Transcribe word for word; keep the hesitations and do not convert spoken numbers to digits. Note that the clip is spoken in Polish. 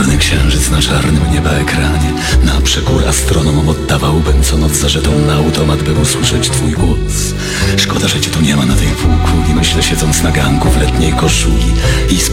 Piękny księżyc na czarnym nieba ekranie. Na przekór astronomom oddawałbym co noc za żeton na automat, by usłyszeć twój głos. Szkoda, że cię tu nie ma na tej półkuli. Myślę, siedząc na ganku w letniej koszuli i